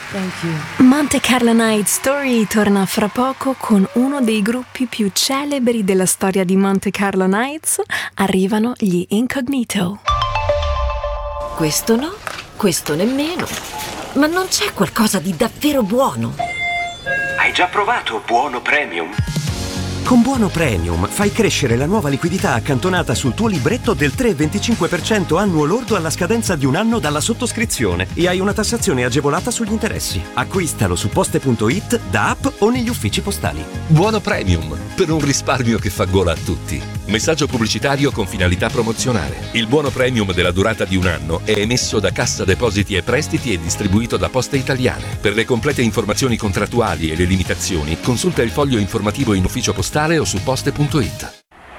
Thank you. Monte Carlo Night Story torna fra poco con uno dei gruppi più celebri della storia di Monte Carlo Nights. Arrivano gli Incognito. Questo no, questo nemmeno. Ma non c'è qualcosa di davvero buono? Hai già provato Buono Premium? Con Buono Premium fai crescere la nuova liquidità accantonata sul tuo libretto del 3,25% annuo lordo alla scadenza di un anno dalla sottoscrizione e hai una tassazione agevolata sugli interessi. Acquistalo su poste.it, da app o negli uffici postali. Buono Premium, per un risparmio che fa gola a tutti. Messaggio pubblicitario con finalità promozionale. Il Buono Premium della durata di un anno è emesso da Cassa Depositi e Prestiti e distribuito da Poste Italiane. Per le complete informazioni contrattuali e le limitazioni, consulta il foglio informativo in ufficio postale o su poste.it.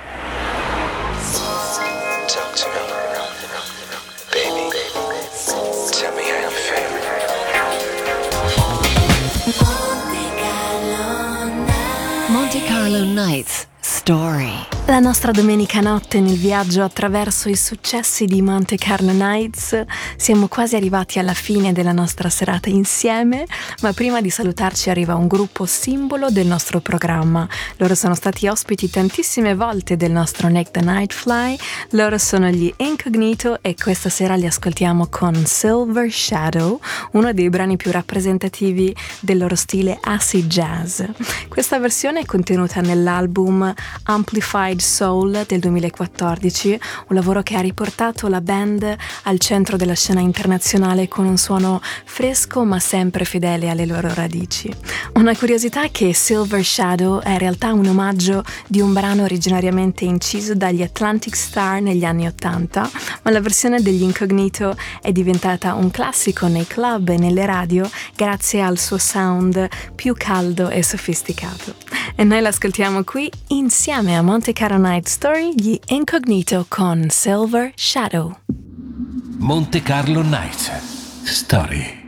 Monte Carlo Nights Story. La nostra domenica notte nel viaggio attraverso i successi di Monte Carlo Nights. Siamo quasi arrivati alla fine della nostra serata insieme, ma prima di salutarci arriva un gruppo simbolo del nostro programma. Loro sono stati ospiti tantissime volte del nostro Nick the Night Fly. Loro sono gli Incognito e questa sera li ascoltiamo con Silver Shadow, uno dei brani più rappresentativi del loro stile acid jazz. Questa versione è contenuta nell'album Amplified Soul del 2014, un lavoro che ha riportato la band al centro della scena internazionale con un suono fresco ma sempre fedele alle loro radici. Una curiosità è che Silver Shadow è in realtà un omaggio di un brano originariamente inciso dagli Atlantic Star negli anni '80, ma la versione degli Incognito è diventata un classico nei club e nelle radio grazie al suo sound più caldo e sofisticato. E noi l'ascoltiamo qui insieme a Monte Carlo Night Story, gli Incognito con Silver Shadow. Monte Carlo Night Story.